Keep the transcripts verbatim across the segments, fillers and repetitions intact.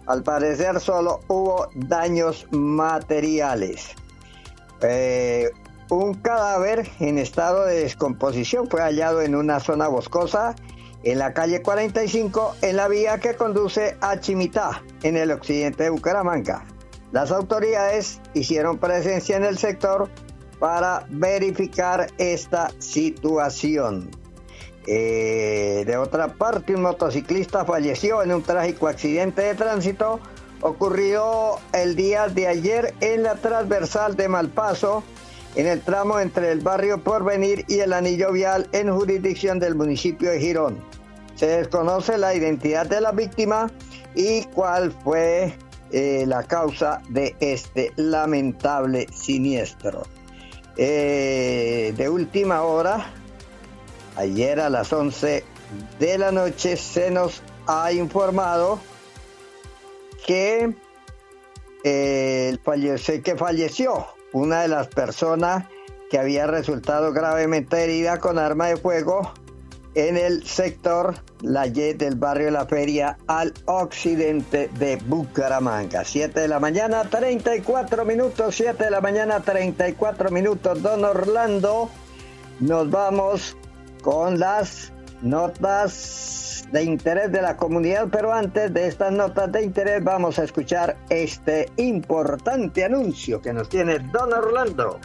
Al parecer solo hubo daños materiales. Eh, un cadáver en estado de descomposición fue hallado en una zona boscosa en la calle cuarenta y cinco, en la vía que conduce a Chimitá, en el occidente de Bucaramanga. Las autoridades hicieron presencia en el sector para verificar esta situación. Eh, de otra parte, un motociclista falleció en un trágico accidente de tránsito ocurrido el día de ayer en la transversal de Malpaso, en el tramo entre el barrio Porvenir y el anillo vial en jurisdicción del municipio de Girón. Se desconoce la identidad de la víctima y cuál fue eh, la causa de este lamentable siniestro. Eh, de última hora, ayer a las once de la noche se nos ha informado que, eh, el fallece, que falleció una de las personas que había resultado gravemente herida con arma de fuego en el sector La Y del barrio La Feria al occidente de Bucaramanga. siete de la mañana, treinta y cuatro minutos, siete de la mañana, treinta y cuatro minutos. Don Orlando, nos vamos con las notas de interés de la comunidad, pero antes de estas notas de interés vamos a escuchar este importante anuncio que nos tiene Don Orlando.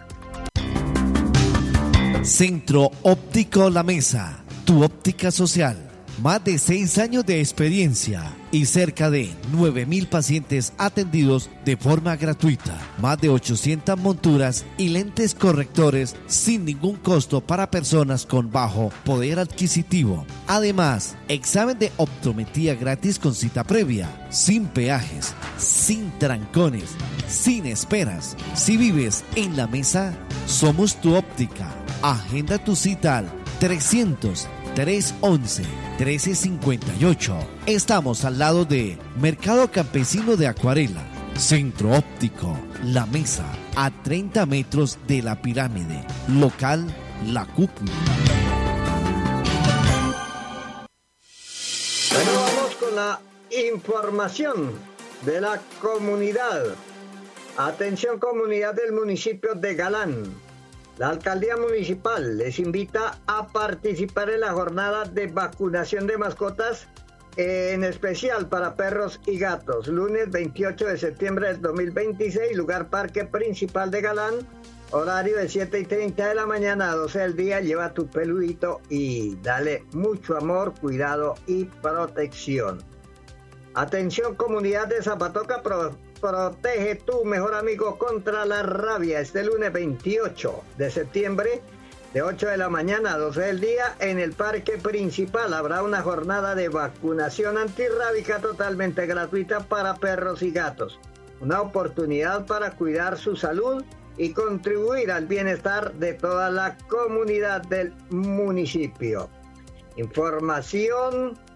Centro Óptico La Mesa, tu óptica social. Más de seis años de experiencia y cerca de nueve mil pacientes atendidos de forma gratuita. Más de ochocientas monturas y lentes correctores sin ningún costo para personas con bajo poder adquisitivo. Además, examen de optometría gratis con cita previa, sin peajes, sin trancones, sin esperas. Si vives en La Mesa, somos tu óptica. Agenda tu cita al trescientos, trescientos once, trece cincuenta y ocho. Estamos al lado de Mercado Campesino de Acuarela. Centro Óptico La Mesa, a treinta metros de la pirámide. Local La Cúpula. Bueno, vamos con la información de la comunidad. Atención, comunidad del municipio de Galán. La alcaldía municipal les invita a participar en la jornada de vacunación de mascotas, en especial para perros y gatos. Lunes veintiocho de septiembre del dos mil veintiséis, lugar Parque Principal de Galán, horario de siete y treinta de la mañana a doce del día. Lleva tu peludito y dale mucho amor, cuidado y protección. Atención, comunidad de Zapatoca, pro Protege tu mejor amigo contra la rabia. Este lunes veintiocho de septiembre, de ocho de la mañana a doce del día, en el Parque Principal habrá una jornada de vacunación antirrábica totalmente gratuita para perros y gatos. Una oportunidad para cuidar su salud y contribuir al bienestar de toda la comunidad del municipio. Información.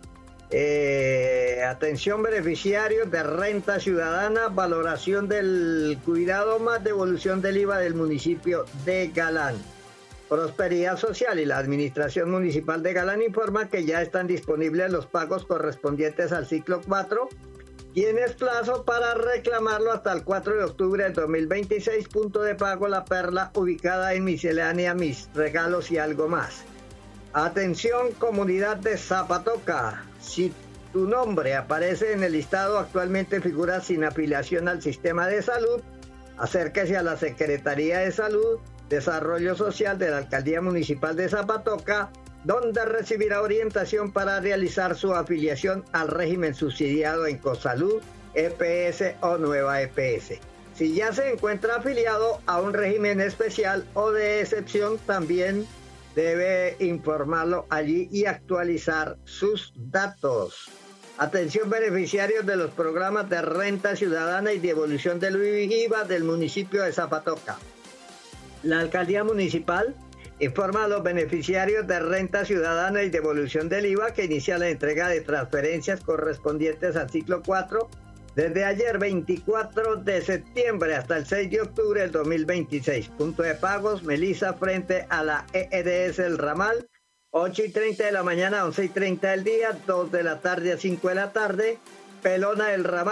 Eh, atención, beneficiarios de renta ciudadana, valoración del cuidado más devolución del I V A del municipio de Galán. Prosperidad Social y la Administración Municipal de Galán informa que ya están disponibles los pagos correspondientes al ciclo cuatro. Tienes plazo para reclamarlo hasta el cuatro de octubre del dos mil veintiséis. Punto de pago La Perla, ubicada en miscelánea Mis Regalos y Algo Más. Atención, comunidad de Zapatoca. Si tu nombre aparece en el listado, actualmente figura sin afiliación al sistema de salud, acérquese a la Secretaría de Salud, Desarrollo Social de la Alcaldía Municipal de Zapatoca, donde recibirá orientación para realizar su afiliación al régimen subsidiado en Cosalud, E P S o Nueva E P S. Si ya se encuentra afiliado a un régimen especial o de excepción, también debe informarlo allí y actualizar sus datos. Atención, beneficiarios de los programas de renta ciudadana y devolución del I V A del municipio de Zapatoca. La alcaldía municipal informa a los beneficiarios de renta ciudadana y devolución del I V A que inicia la entrega de transferencias correspondientes al ciclo cuatro desde ayer veinticuatro de septiembre hasta el seis de octubre del dos mil veintiséis. Punto de pagos, Melisa, frente a la E E D S El Ramal, ocho y treinta de la mañana, once y treinta del día, dos de la tarde a cinco de la tarde. Pelona del Ramal.